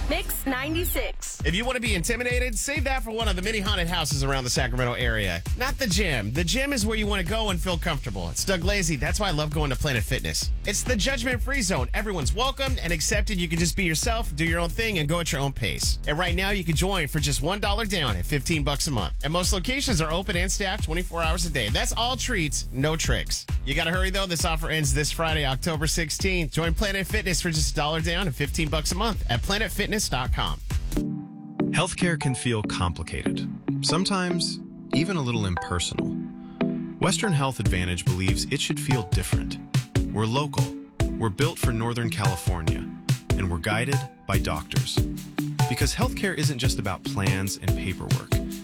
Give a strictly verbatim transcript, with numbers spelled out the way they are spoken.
Mix ninety-six. If you want to be intimidated, save that for one of the many haunted houses around the Sacramento area. Not the gym. The gym is where you want to go and feel comfortable. It's Doug Lazy. That's why I love going to Planet Fitness. It's the judgment-free zone. Everyone's welcomed and accepted. You can just be yourself, do your own thing, and go at your own pace. And right now, you can join for just one dollar down at fifteen bucks a month. And most locations are open and staffed twenty-four hours a day. That's all treats, no tricks. You got to hurry, though. This offer ends this Friday, October sixteenth. Join Planet Fitness for just a dollar down and fifteen bucks a month at planet fitness dot com. Healthcare can feel complicated, sometimes even a little impersonal. Western Health Advantage believes it should feel different. We're local, we're built for Northern California, and we're guided by doctors. Because healthcare isn't just about plans and paperwork.